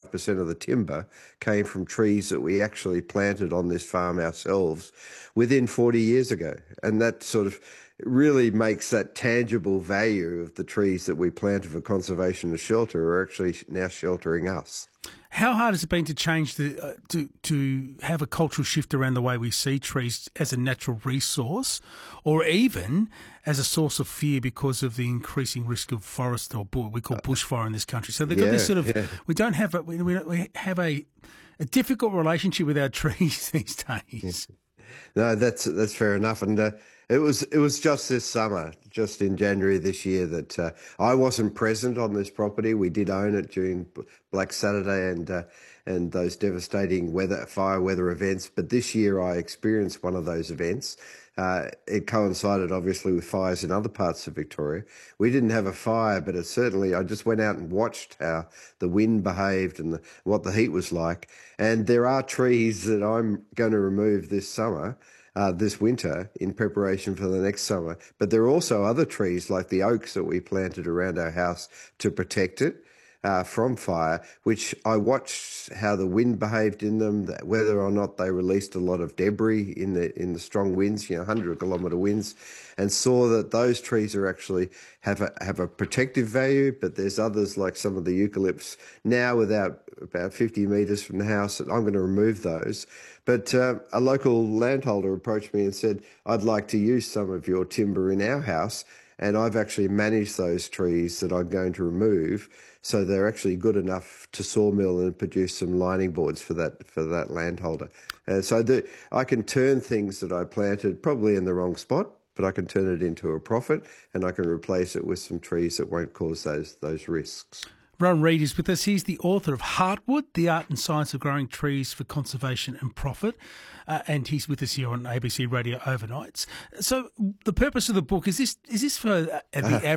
of the timber came from trees that we actually planted on this farm ourselves within 40 years ago. And that sort of really makes that tangible value of the trees that we planted for conservation and shelter are actually now sheltering us. How hard has it been to change to have a cultural shift around the way we see trees as a natural resource, or even as a source of fear because of the increasing risk of forest or we call bushfire in this country? So they've got this sort of we have a difficult relationship with our trees these days. No, that's fair enough, and it was just this summer, just in January this year, that I wasn't present on this property. We did own it during Black Saturday and those devastating fire weather events. But this year I experienced one of those events. It coincided obviously with fires in other parts of Victoria. We didn't have a fire, but I just went out and watched how the wind behaved and what the heat was like. And there are trees that I'm going to remove this summer, this winter, in preparation for the next summer. But there are also other trees like the oaks that we planted around our house to protect it from fire, which I watched how the wind behaved in them, whether or not they released a lot of debris in the strong winds, 100-kilometre winds, and saw that those trees are actually have a protective value. But there's others like some of the eucalypts now about 50 metres from the house that I'm going to remove those. But a local landholder approached me and said, I'd like to use some of your timber in our house. And I've actually managed those trees that I'm going to remove, so they're actually good enough to sawmill and produce some lining boards for that landholder. And so I can turn things that I planted probably in the wrong spot, but I can turn it into a profit, and I can replace it with some trees that won't cause those risks. Rowan Reid is with us. He's the author of Heartwood, The Art and Science of Growing Trees for Conservation and Profit, and he's with us here on ABC Radio Overnights. So the purpose of the book, is this for the